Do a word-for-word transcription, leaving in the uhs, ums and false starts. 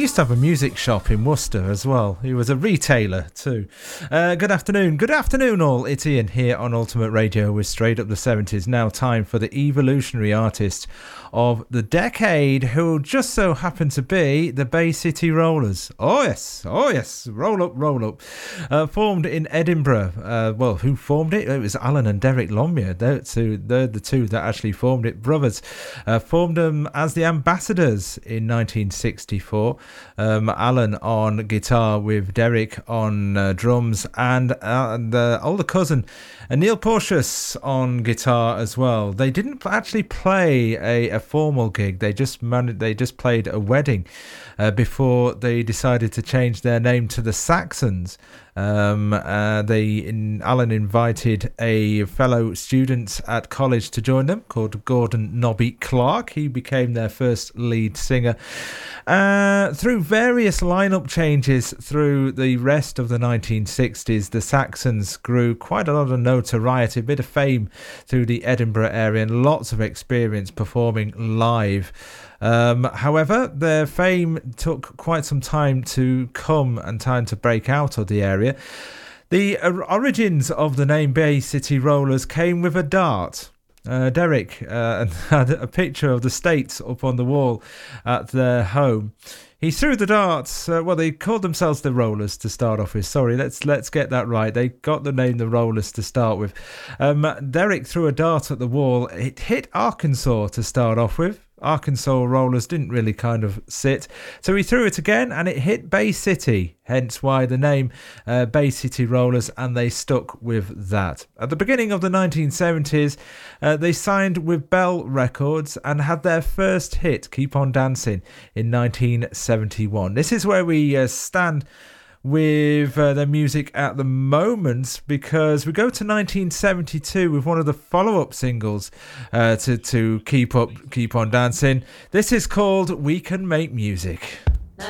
used to have a music shop in Worcester as well. He was a retailer too. Uh, good afternoon. Good afternoon all. It's Ian here on Ultimate Radio with Straight Up the seventies. Now time for the evolutionary artist of the decade, who just so happened to be the Bay City Rollers. Oh yes, oh yes, roll up, roll up. Uh, formed in Edinburgh. Uh, well, who formed it? It was Alan and Derek Longmire. They're, two, they're the two that actually formed it. Brothers uh, formed them as the Ambassadors in nineteen sixty-four. Um, Alan on guitar with Derek on uh, drums, and uh, the older cousin uh, Neil Porteous on guitar as well. They didn't actually play a, a formal gig. They just managed, they just played a wedding uh, before they decided to change their name to the Saxons. Um, uh, they in, Alan invited a fellow student at college to join them called Gordon Nobby Clark. He became their first lead singer. Uh, through various lineup changes through the rest of the nineteen sixties, the Saxons grew quite a lot of notoriety, a bit of fame through the Edinburgh area, and lots of experience performing live. Um, however, their fame took quite some time to come and time to break out of the area. The origins of the name Bay City Rollers came with a dart. Uh, Derek uh, had a picture of the States up on the wall at their home. He threw the darts. Uh, well, they called themselves the Rollers to start off with. Sorry, let's let's get that right. They got the name the Rollers to start with. Um, Derek threw a dart at the wall. It hit Arkansas to start off with. Arkansas Rollers didn't really kind of sit, so he threw it again and it hit Bay City, hence why the name uh, Bay City Rollers, and they stuck with that. At the beginning of the nineteen seventies, uh, they signed with Bell Records and had their first hit, Keep On Dancing, in nineteen seventy-one. This is where we uh, stand with uh, their music at the moment, because we go to nineteen seventy-two with one of the follow-up singles uh, to to keep up keep on dancing. This is called We Can Make Music.